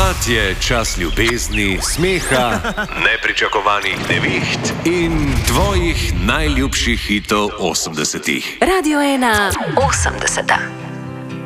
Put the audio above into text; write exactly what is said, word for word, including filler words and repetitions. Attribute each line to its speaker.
Speaker 1: Pomlad je čas ljubezni, smeha, nepričakovanih neviht in tvojih najljubših hitov osemdesetih.
Speaker 2: Radio ena osemdeseta.